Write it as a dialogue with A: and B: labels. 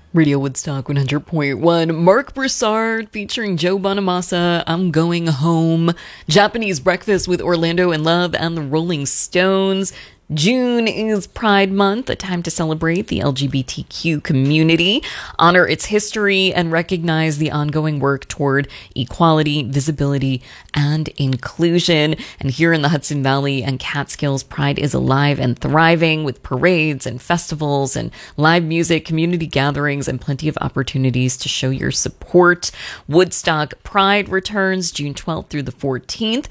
A: Radio Woodstock 100.1. Mark Broussard featuring Joe Bonamassa, I'm Going Home. Japanese Breakfast with Orlando in Love and the Rolling Stones. June is Pride Month, a time to celebrate the LGBTQ community, honor its history, and recognize the ongoing work toward equality, visibility, and inclusion. And here in the Hudson Valley and Catskills, Pride is alive and thriving with parades and festivals and live music, community gatherings, and plenty of opportunities to show your support. Woodstock Pride returns June 12th through the 14th.